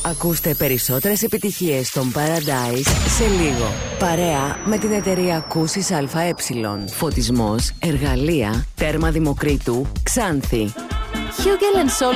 Ακούστε περισσότερες επιτυχίες των Paradise σε λίγο. Παρέα με την εταιρεία Ακούσεις ΑΕ. Φωτισμός, εργαλεία, τέρμα Δημοκρίτου, Ξάνθη. Hugel &